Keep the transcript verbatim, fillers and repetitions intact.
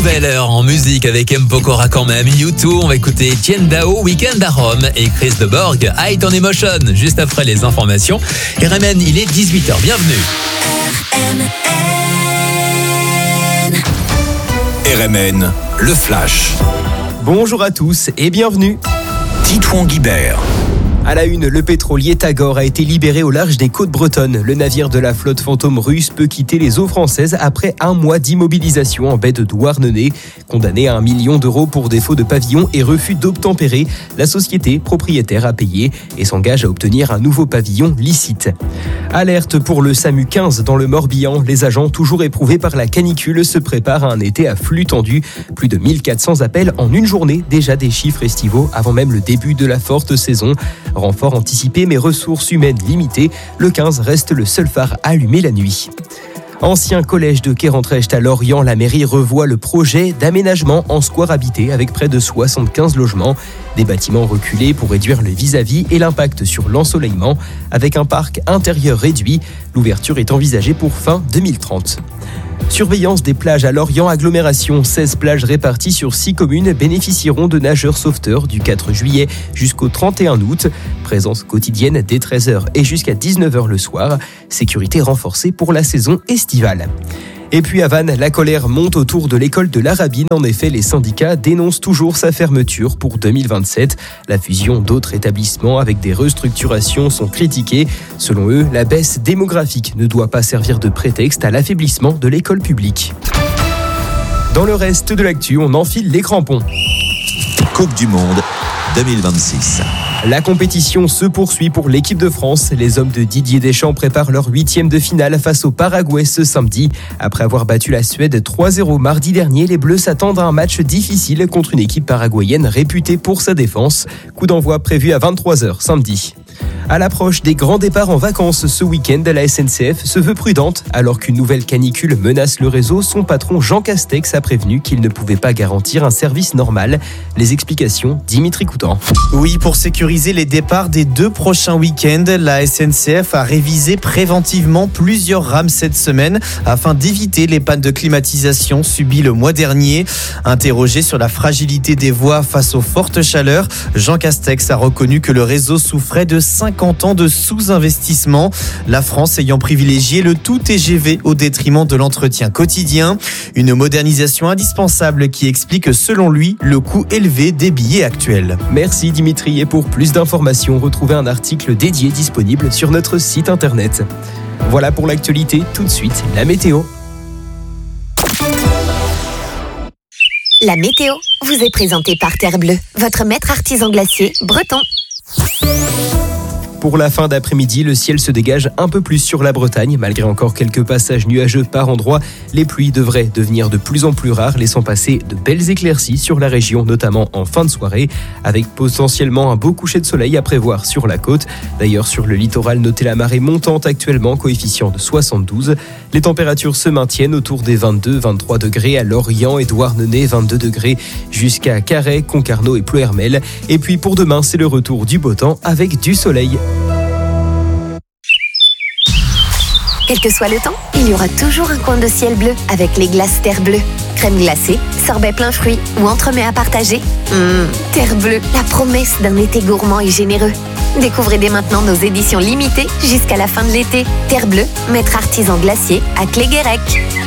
Nouvelle heure en musique avec M. Pokora quand même. U deux, on va écouter Tien Dao, Weekend à Rome et Chris de Borg, Height on Emotion, juste après les informations. R M N, il est dix-huit heures, bienvenue. R M N, le Flash. Bonjour à tous et bienvenue. Titouan Guibert. À la une, le pétrolier Tagor a été libéré au large des côtes bretonnes. Le navire de la flotte fantôme russe peut quitter les eaux françaises après un mois d'immobilisation en baie de Douarnenez. Condamné à un million d'euros pour défaut de pavillon et refus d'obtempérer, la société propriétaire a payé et s'engage à obtenir un nouveau pavillon licite. Alerte pour le SAMU quinze dans le Morbihan. Les agents, toujours éprouvés par la canicule, se préparent à un été à flux tendu. Plus de mille quatre cents appels en une journée, déjà des chiffres estivaux avant même le début de la forte saison. Renfort anticipé mais ressources humaines limitées, le quinze reste le seul phare allumé la nuit. Ancien collège de Quérantrecht à Lorient, la mairie revoit le projet d'aménagement en square habité avec près de soixante-quinze logements. Des bâtiments reculés pour réduire le vis-à-vis et l'impact sur l'ensoleillement. Avec un parc intérieur réduit, l'ouverture est envisagée pour fin deux mille trente. Surveillance des plages à Lorient, agglomération. seize plages réparties sur six communes bénéficieront de nageurs sauveteurs du quatre juillet jusqu'au trente et un août. Présence quotidienne dès treize heures et jusqu'à dix-neuf heures le soir. Sécurité renforcée pour la saison estivale. Et puis à Vannes, la colère monte autour de l'école de l'Arabine. En effet, les syndicats dénoncent toujours sa fermeture pour deux mille vingt-sept. La fusion d'autres établissements avec des restructurations sont critiquées. Selon eux, la baisse démographique ne doit pas servir de prétexte à l'affaiblissement de l'école publique. Dans le reste de l'actu, on enfile les crampons. Coupe du Monde deux mille vingt-six. La compétition se poursuit pour l'équipe de France. Les hommes de Didier Deschamps préparent leur huitième de finale face au Paraguay ce samedi. Après avoir battu la Suède trois zéro mardi dernier, les Bleus s'attendent à un match difficile contre une équipe paraguayenne réputée pour sa défense. Coup d'envoi prévu à vingt-trois heures samedi. À l'approche des grands départs en vacances ce week-end, la S N C F se veut prudente. Alors qu'une nouvelle canicule menace le réseau, son patron Jean Castex a prévenu qu'il ne pouvait pas garantir un service normal. Les explications, Dimitri Coutan. Oui, pour sécuriser les départs des deux prochains week-ends, la S N C F a révisé préventivement plusieurs rames cette semaine afin d'éviter les pannes de climatisation subies le mois dernier. Interrogé sur la fragilité des voies face aux fortes chaleurs, Jean Castex a reconnu que le réseau souffrait de cinquante ans de sous-investissement. La France ayant privilégié le tout T G V au détriment de l'entretien quotidien. Une modernisation indispensable qui explique selon lui le coût élevé des billets actuels. Merci Dimitri, et pour plus d'informations, retrouvez un article dédié disponible sur notre site internet. Voilà pour l'actualité, tout de suite la météo. La météo vous est présentée par Terre Bleue, votre maître artisan glacier breton. Pour la fin d'après-midi, le ciel se dégage un peu plus sur la Bretagne. Malgré encore quelques passages nuageux par endroits, les pluies devraient devenir de plus en plus rares, laissant passer de belles éclaircies sur la région, notamment en fin de soirée, avec potentiellement un beau coucher de soleil à prévoir sur la côte. D'ailleurs, sur le littoral, notez la marée montante actuellement, coefficient de soixante-douze. Les températures se maintiennent autour des vingt-deux à vingt-trois degrés à Lorient et Douarnenez, vingt-deux degrés jusqu'à Carhaix, Concarneau et Ploërmel. Et puis pour demain, c'est le retour du beau temps avec du soleil. Quel que soit le temps, il y aura toujours un coin de ciel bleu avec les glaces Terre Bleue. Crème glacée, sorbet plein fruits ou entremets à partager. Mmh, Terre Bleue, la promesse d'un été gourmand et généreux. Découvrez dès maintenant nos éditions limitées jusqu'à la fin de l'été. Terre Bleue, maître artisan glacier à Cléguérec.